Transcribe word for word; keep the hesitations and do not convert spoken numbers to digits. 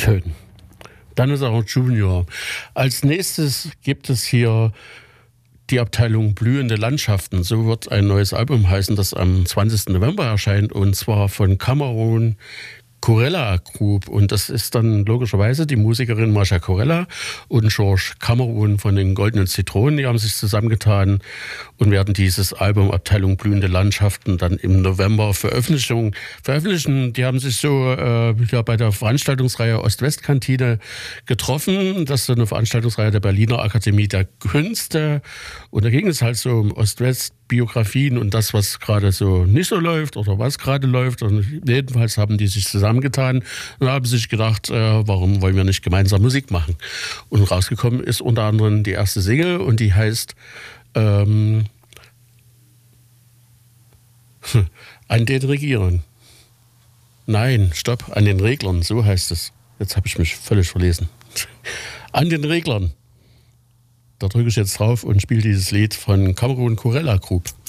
Schön. Dann ist auch Junior. Als nächstes gibt es hier die Abteilung Blühende Landschaften. So wird ein neues Album heißen, das am zwanzigsten November erscheint, und zwar von Cameron Corella Group. Und das ist dann logischerweise die Musikerin Mascha Corella und George Cameron von den Goldenen Zitronen. Die haben sich zusammengetan und werden dieses Album Abteilung Blühende Landschaften dann im November Veröffentlichung, veröffentlichen. Die haben sich so äh, ja, bei der Veranstaltungsreihe Ost-West-Kantine getroffen. Das ist so eine Veranstaltungsreihe der Berliner Akademie der Künste. Und da ging es halt so um Ost-West Biografien und das, was gerade so nicht so läuft oder was gerade läuft. Und jedenfalls haben die sich zusammengetan und haben sich gedacht, äh, warum wollen wir nicht gemeinsam Musik machen? Und rausgekommen ist unter anderem die erste Single und die heißt ähm, An den Regieren. Nein, stopp, an den Reglern, so heißt es. Jetzt habe ich mich völlig verlesen. An den Reglern. Da drücke ich jetzt drauf und spiele dieses Lied von Cameron Corella Group.